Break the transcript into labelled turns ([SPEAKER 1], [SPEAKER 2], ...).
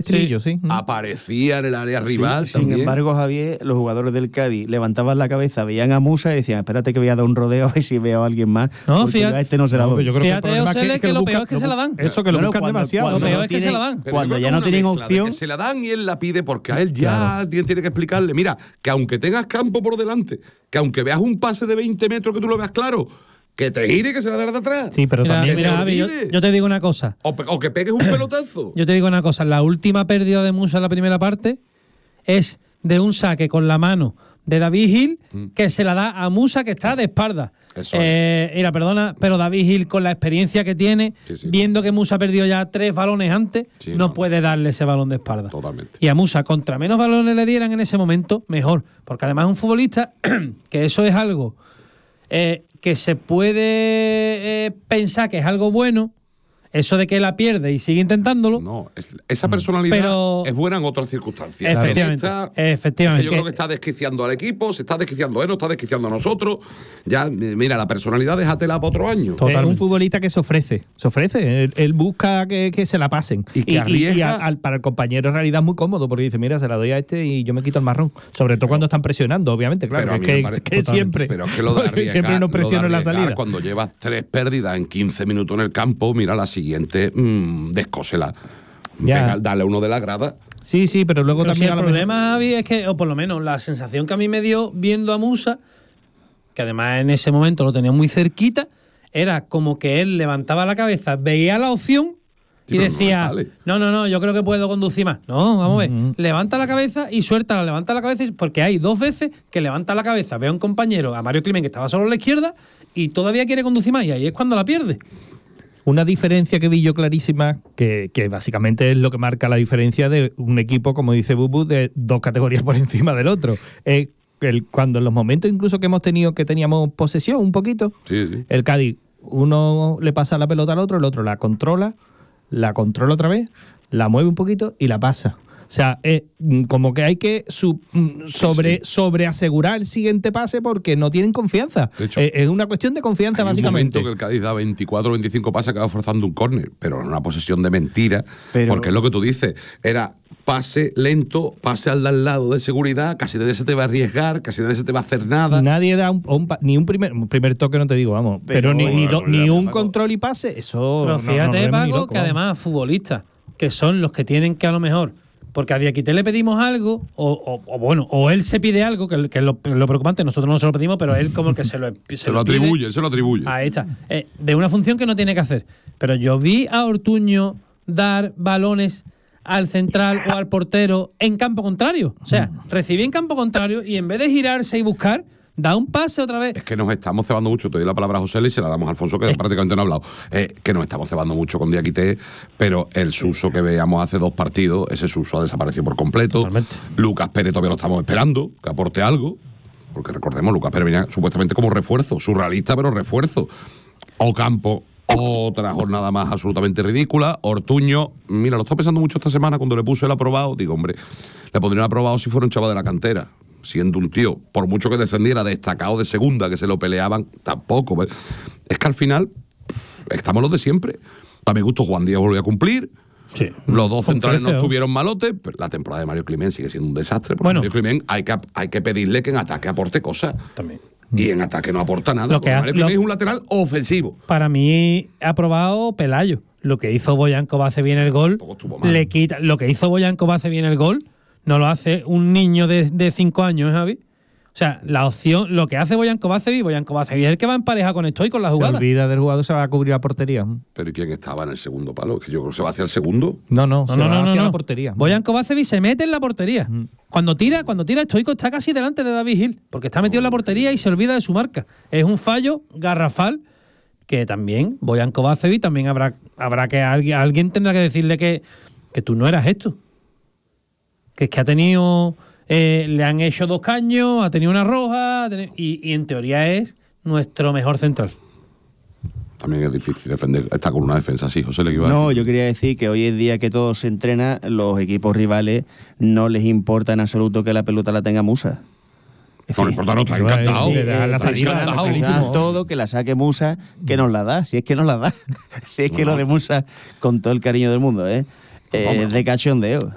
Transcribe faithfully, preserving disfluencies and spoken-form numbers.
[SPEAKER 1] rastrillo, sí.
[SPEAKER 2] Aparecía en el área rival
[SPEAKER 3] sí,
[SPEAKER 2] también.
[SPEAKER 3] Sin embargo, Javier, los jugadores del Cádiz levantaban la cabeza, veían a Musa y decían, espérate que voy a dar un rodeo a ver si veo a alguien más.
[SPEAKER 4] No,
[SPEAKER 3] porque
[SPEAKER 4] fíjate,
[SPEAKER 3] yo a este no se la
[SPEAKER 1] No,
[SPEAKER 3] doy.
[SPEAKER 1] yo creo
[SPEAKER 4] Fíjate,
[SPEAKER 1] que el problema
[SPEAKER 4] José,
[SPEAKER 1] es que,
[SPEAKER 4] que lo
[SPEAKER 1] buscan-
[SPEAKER 4] peor es que se la dan.
[SPEAKER 1] Eso, que lo
[SPEAKER 3] Bueno,
[SPEAKER 1] buscan
[SPEAKER 3] cuando-
[SPEAKER 1] demasiado.
[SPEAKER 3] cuando
[SPEAKER 4] Lo peor
[SPEAKER 3] no
[SPEAKER 4] es que se
[SPEAKER 3] tienen-
[SPEAKER 4] la dan.
[SPEAKER 2] Pero
[SPEAKER 3] cuando
[SPEAKER 2] yo creo
[SPEAKER 3] ya
[SPEAKER 2] que
[SPEAKER 3] no
[SPEAKER 2] es una
[SPEAKER 3] tienen
[SPEAKER 2] mezcla de
[SPEAKER 3] opción.
[SPEAKER 2] que se la dan y él la pide porque a él ya
[SPEAKER 1] Claro.
[SPEAKER 2] alguien tiene que explicarle. Mira, que aunque tengas campo por delante, que aunque veas un pase de veinte metros que tú lo veas claro, que te gire y que se la dé de atrás.
[SPEAKER 1] Sí, pero
[SPEAKER 4] Mira,
[SPEAKER 1] también.
[SPEAKER 4] mira,
[SPEAKER 2] te
[SPEAKER 4] Javi, yo,
[SPEAKER 2] olvides.
[SPEAKER 4] yo te digo una cosa.
[SPEAKER 2] O, pe- o que pegues un pelotazo.
[SPEAKER 4] Yo te digo una cosa. La última pérdida de Musa en la primera parte es de un saque con la mano de David Gil que se la da a Musa que está de espalda.
[SPEAKER 2] Eso
[SPEAKER 4] Eh, mira, perdona, pero David Gil con la experiencia que tiene,
[SPEAKER 2] Sí, sí.
[SPEAKER 4] viendo que Musa ha perdido ya tres balones antes,
[SPEAKER 2] Sí,
[SPEAKER 4] no,
[SPEAKER 2] no.
[SPEAKER 4] puede darle ese balón de espalda.
[SPEAKER 2] Totalmente.
[SPEAKER 4] Y a Musa, contra menos balones le dieran en ese momento, mejor. Porque además es un futbolista que eso es algo eh, que se puede eh, pensar que es algo bueno. Eso de que la pierde y sigue intentándolo.
[SPEAKER 2] No, es- esa personalidad
[SPEAKER 4] Pero-
[SPEAKER 2] es buena en otras circunstancias.
[SPEAKER 4] Efectivamente,
[SPEAKER 2] En esta,
[SPEAKER 4] efectivamente.
[SPEAKER 2] Yo creo que está desquiciando al equipo, se está desquiciando a él, nos está desquiciando a nosotros. Ya, eh, mira, la personalidad déjatela para otro año.
[SPEAKER 1] Es un
[SPEAKER 4] Totalmente.
[SPEAKER 1] futbolista que se ofrece, se ofrece, él, él busca que, que se la pasen.
[SPEAKER 2] Y que arriesga.
[SPEAKER 1] a- al- para el compañero en realidad es muy cómodo, porque dice, mira, se la doy a este y yo me quito el marrón. Sobre todo cuando están presionando, obviamente, claro,
[SPEAKER 2] Pero a
[SPEAKER 1] es
[SPEAKER 2] mí
[SPEAKER 1] que,
[SPEAKER 2] me parece-
[SPEAKER 1] que siempre,
[SPEAKER 2] Pero es que lo de arriesgar,
[SPEAKER 1] siempre nos
[SPEAKER 2] lo de
[SPEAKER 1] presiona en la
[SPEAKER 2] arriesgar,
[SPEAKER 1] salida.
[SPEAKER 2] cuando llevas tres pérdidas en quince minutos en el campo, mira la siguiente, mmm, descósela.
[SPEAKER 1] Ya.
[SPEAKER 2] Venga, dale uno de la grada.
[SPEAKER 1] Sí, sí, pero luego
[SPEAKER 4] Pero si
[SPEAKER 1] también
[SPEAKER 4] el
[SPEAKER 1] a lo mejor-
[SPEAKER 4] problema, Javi, es que, o por lo menos la sensación que a mí me dio viendo a Musa, que además en ese momento lo tenía muy cerquita, era como que él levantaba la cabeza, veía la opción
[SPEAKER 2] Sí,
[SPEAKER 4] y
[SPEAKER 2] pero no le
[SPEAKER 4] decía,
[SPEAKER 2] sale.
[SPEAKER 4] no, no, no, yo creo que puedo conducir más. No, vamos a ver,
[SPEAKER 1] Ujú.
[SPEAKER 4] levanta la cabeza y suelta, levanta la cabeza, y- porque hay dos veces que levanta la cabeza, ve a un compañero, a Mario Climent, que estaba solo a la izquierda, y todavía quiere conducir más, y ahí es cuando la pierde.
[SPEAKER 1] Una diferencia que vi yo clarísima, que, que básicamente es lo que marca la diferencia de un equipo, como dice Bubu, de dos categorías por encima del otro. Es el, cuando en los momentos incluso que hemos tenido que teníamos posesión un poquito,
[SPEAKER 2] Sí, sí.
[SPEAKER 1] el Cádiz, uno le pasa la pelota al otro, el otro la controla, la controla otra vez, la mueve un poquito y la pasa. O sea, es mm, como que hay que su- mm, sobre,
[SPEAKER 2] Sí.
[SPEAKER 1] sobre asegurar el siguiente pase porque no tienen confianza.
[SPEAKER 2] De hecho,
[SPEAKER 1] Eh, es una cuestión de confianza,
[SPEAKER 2] Hay un
[SPEAKER 1] básicamente.
[SPEAKER 2] momento que el Cádiz da veinticuatro o veinticinco pases, acaba forzando un córner, pero en una posesión de mentira,
[SPEAKER 3] Pero-
[SPEAKER 2] porque es lo que tú dices, era pase lento, pase al de al lado de seguridad, casi nadie se te va a arriesgar, casi nadie se te va a hacer nada.
[SPEAKER 1] Nadie da un, un pa- ni un primer, un primer toque, no te digo, vamos. Pero,
[SPEAKER 3] Pero,
[SPEAKER 1] ni, ni, do-
[SPEAKER 2] bueno,
[SPEAKER 1] ni
[SPEAKER 2] ya,
[SPEAKER 1] un
[SPEAKER 3] Paco.
[SPEAKER 1] control y pase, eso.
[SPEAKER 4] Pero
[SPEAKER 1] no-
[SPEAKER 4] fíjate,
[SPEAKER 1] no nos vemos ni
[SPEAKER 4] Paco,
[SPEAKER 1] loco,
[SPEAKER 4] que
[SPEAKER 1] vamos.
[SPEAKER 4] además futbolistas, que son los que tienen que a lo mejor, porque a Diakité le pedimos algo, o, o- o bueno, o él se pide algo, que, que es lo, lo preocupante, nosotros no se lo pedimos, pero él como el que se lo, se
[SPEAKER 2] se lo
[SPEAKER 4] pide.
[SPEAKER 2] atribuye, él se lo atribuye.
[SPEAKER 4] Ahí está. Eh, de una función que no tiene que hacer. Pero yo vi a Ortuño dar balones al central o al portero en campo contrario. O sea, recibí en campo contrario y en vez de girarse y buscar, da un pase otra vez.
[SPEAKER 2] Es que nos estamos cebando mucho. Te doy la palabra a José y se la damos a Alfonso, que prácticamente no ha hablado. Eh, que nos estamos cebando mucho con Diakité, pero el Suso que veíamos hace dos partidos, ese Suso ha desaparecido por completo.
[SPEAKER 4] Totalmente.
[SPEAKER 2] Lucas Pérez todavía lo estamos esperando, que aporte algo. Porque recordemos, Lucas Pérez venía supuestamente como refuerzo, surrealista, pero refuerzo. Ocampo, otra jornada más absolutamente ridícula. Ortuño, mira, lo estaba pensando mucho esta semana cuando le puse el aprobado. Digo, hombre, le pondría el aprobado si fuera un chaval de la cantera. Siendo un tío, por mucho que descendiera, destacado de segunda, que se lo peleaban, tampoco. ¿ves? Es que al final pff, estamos los de siempre. A mi gusto, Juan Díaz volvió a cumplir.
[SPEAKER 4] Sí.
[SPEAKER 2] Los dos
[SPEAKER 4] Con
[SPEAKER 2] centrales no
[SPEAKER 4] trece, ¿no?
[SPEAKER 2] estuvieron malotes. Pero la temporada de Mario Climent sigue siendo un desastre. Porque
[SPEAKER 4] Bueno.
[SPEAKER 2] Mario Climent hay que, hay que pedirle que en ataque aporte cosas.
[SPEAKER 4] También.
[SPEAKER 2] Y en ataque no aporta nada.
[SPEAKER 4] Lo que
[SPEAKER 2] porque
[SPEAKER 4] ha-
[SPEAKER 2] Mario Climent
[SPEAKER 4] lo-
[SPEAKER 2] es un lateral ofensivo.
[SPEAKER 4] Para mí ha probado Pelayo. Lo que hizo Boyanco hace bien el gol,
[SPEAKER 2] Tampoco estuvo mal.
[SPEAKER 4] le quita. Lo que hizo Boyanco hace bien el gol, no lo hace un niño de, de cinco años, ¿eh, Javi? O sea, la opción, lo que hace Boyan Kovacevic, Boyan Kovacevic es el que va en pareja con esto y con la
[SPEAKER 1] Se
[SPEAKER 4] jugada.
[SPEAKER 1] olvida del jugador, se va a cubrir la portería.
[SPEAKER 2] Pero ¿y quién estaba en el segundo palo? Que yo creo que se va hacia el segundo.
[SPEAKER 1] No, no,
[SPEAKER 4] No,
[SPEAKER 1] se
[SPEAKER 4] no,
[SPEAKER 1] va
[SPEAKER 4] no, no,
[SPEAKER 1] hacia
[SPEAKER 4] no.
[SPEAKER 1] la portería.
[SPEAKER 4] Boyan Kovacevic se mete en la portería.
[SPEAKER 1] Mm.
[SPEAKER 4] Cuando tira, cuando tira Stoico está casi delante de David Gil, porque está metido en la portería y se olvida de su marca. Es un fallo garrafal que también Boyan Kovacevic también habrá habrá que alguien, alguien tendrá que decirle que, que tú no eras esto. Que es que ha tenido eh, le han hecho dos caños, ha tenido una roja, ha tenido- y, y en teoría es nuestro mejor central.
[SPEAKER 2] También es difícil defender. Está con una defensa así, José le iba a
[SPEAKER 3] No,
[SPEAKER 2] decir.
[SPEAKER 3] yo quería decir que hoy en día que todo se entrena, los equipos rivales no les importa en absoluto que la pelota la tenga Musa. Es
[SPEAKER 2] No le
[SPEAKER 3] decir,
[SPEAKER 2] importa, no, está
[SPEAKER 1] Sí,
[SPEAKER 2] encantado.
[SPEAKER 1] sí, le da la
[SPEAKER 2] Está
[SPEAKER 1] salida,
[SPEAKER 2] encantado.
[SPEAKER 1] la
[SPEAKER 3] dan
[SPEAKER 1] clarísimo.
[SPEAKER 3] todo, que la saque Musa, que nos la da. Si es que nos la da. Si es que
[SPEAKER 2] No,
[SPEAKER 3] lo de Musa, con todo el cariño del mundo, ¿eh? Eh,
[SPEAKER 2] Vamos.
[SPEAKER 3] de cachondeo.